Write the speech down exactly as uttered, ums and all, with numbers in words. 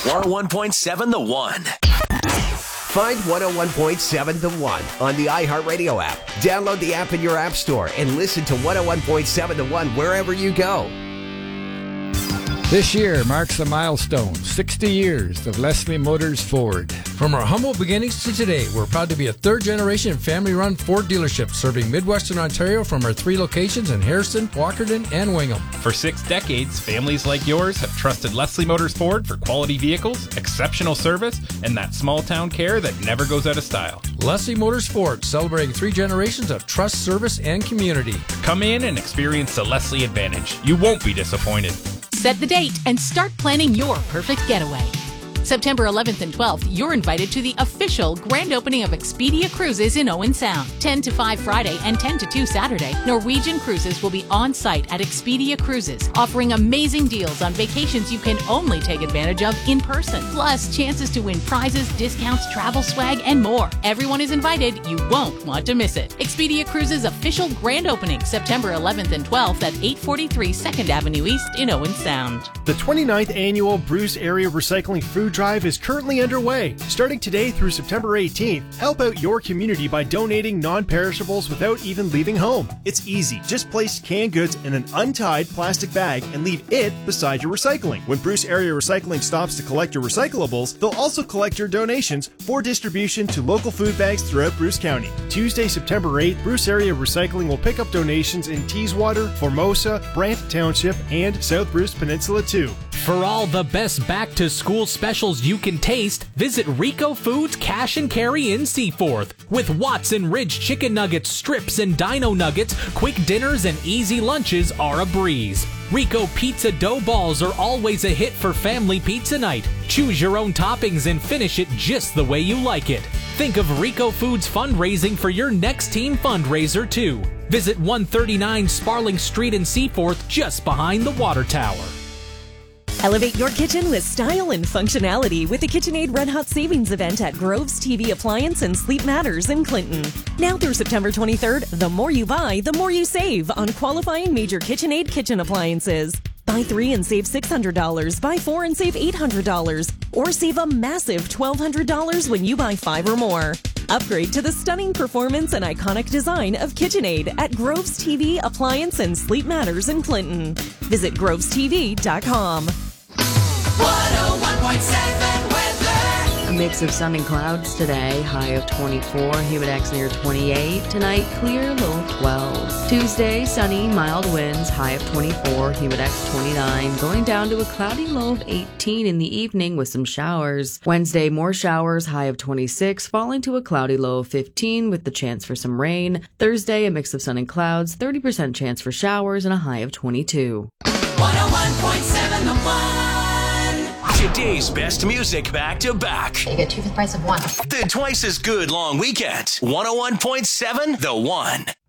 one oh one point seven The One. Find one oh one point seven The One on the iHeartRadio app. Download the app in your app store and listen to one oh one point seven The One wherever you go. This year marks a milestone, sixty years of Leslie Motors Ford. From our humble beginnings to today, we're proud to be a third-generation family-run Ford dealership serving Midwestern Ontario from our three locations in Harrison, Walkerton, and Wingham. For six decades, families like yours have trusted Leslie Motors Ford for quality vehicles, exceptional service, and that small-town care that never goes out of style. Leslie Motors Ford, celebrating three generations of trust, service, and community. Come in and experience the Leslie Advantage. You won't be disappointed. Set the date and start planning your perfect getaway. September eleventh and twelfth, you're invited to the official grand opening of Expedia Cruises in Owen Sound. ten to five Friday and ten to two Saturday, Norwegian Cruises will be on site at Expedia Cruises, offering amazing deals on vacations you can only take advantage of in person. Plus, chances to win prizes, discounts, travel swag, and more. Everyone is invited. You won't want to miss it. Expedia Cruises official grand opening, September eleventh and twelfth at eight forty-three second Avenue East in Owen Sound. The twenty-ninth Annual Bruce Area Recycling Food Drive is currently underway. Starting today through September eighteenth, help out your community by donating non-perishables without even leaving home. It's easy. Just place canned goods in an untied plastic bag and leave it beside your recycling. When Bruce Area Recycling stops to collect your recyclables, they'll also collect your donations for distribution to local food banks throughout Bruce County. Tuesday, September eighth, Bruce Area Recycling will pick up donations in Teeswater, Formosa, Brant Township, and South Bruce Peninsula too. For all the best back-to-school specials you can taste, visit Rico Foods Cash and Carry in Seaforth. With Watson Ridge Chicken Nuggets, strips, and Dino Nuggets, quick dinners and easy lunches are a breeze. Rico Pizza Dough Balls are always a hit for family pizza night. Choose your own toppings and finish it just the way you like it. Think of Rico Foods fundraising for your next team fundraiser, too. Visit one thirty-nine Sparling Street in Seaforth, just behind the water tower. Elevate your kitchen with style and functionality with the KitchenAid Red Hot Savings event at Groves T V Appliance and Sleep Matters in Clinton. Now through September twenty-third, the more you buy, the more you save on qualifying major KitchenAid kitchen appliances. Buy three and save six hundred dollars, buy four and save eight hundred dollars, or save a massive twelve hundred dollars when you buy five or more. Upgrade to the stunning performance and iconic design of KitchenAid at Groves T V Appliance and Sleep Matters in Clinton. Visit groves t v dot com. one oh one point seven weather. A mix of sun and clouds today, high of twenty-four, humidex near twenty-eight. Tonight, clear, low twelve. Tuesday, sunny, mild winds, high of twenty-four, humidex twenty-nine. Going down to a cloudy low of eighteen in the evening with some showers. Wednesday, more showers, high of twenty-six, falling to a cloudy low of fifteen with the chance for some rain. Thursday, a mix of sun and clouds, thirty percent chance for showers, and a high of twenty-two. one oh one point seven The One. Today's best music back to back. You get two for the price of one. The twice as good long weekend. one oh one point seven The One.